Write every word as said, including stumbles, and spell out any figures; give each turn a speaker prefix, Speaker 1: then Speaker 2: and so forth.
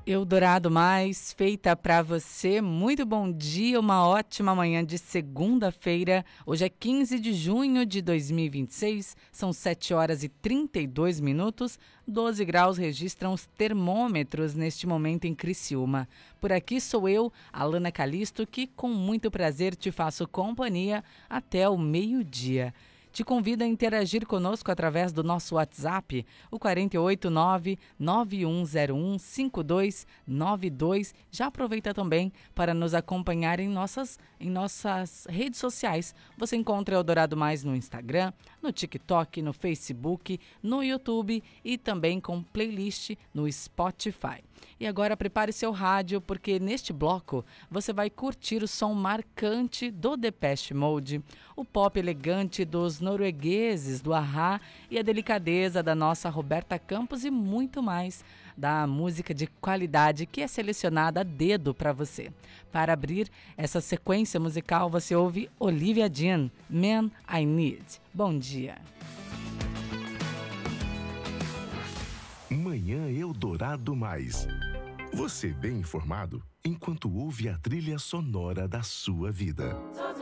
Speaker 1: Eldorado Mais, feita para você. Muito bom dia, uma ótima manhã de segunda-feira. Hoje é quinze de junho de dois mil e vinte e seis, são sete horas e trinta e dois minutos, doze graus registram os termômetros neste momento em Criciúma. Por aqui sou eu, Alana Calisto, que com muito prazer te faço companhia até o meio-dia. Te convido a interagir conosco através do nosso WhatsApp, o quatro oito nove, nove um zero um, cinco dois nove dois. Já aproveita também para nos acompanhar em nossas, em nossas redes sociais. Você encontra Eldorado Mais no Instagram, no TikTok, no Facebook, no YouTube e também com playlist no Spotify. E agora prepare seu rádio, porque neste bloco você vai curtir o som marcante do Depeche Mode, o pop elegante dos noruegueses do A-ha e a delicadeza da nossa Roberta Campos e muito mais da música de qualidade que é selecionada a dedo para você. Para abrir essa sequência musical, você ouve Olivia Dean, Man I Need. Bom dia.
Speaker 2: Manhã Eldorado Mais. Você bem informado enquanto ouve a trilha sonora da sua vida.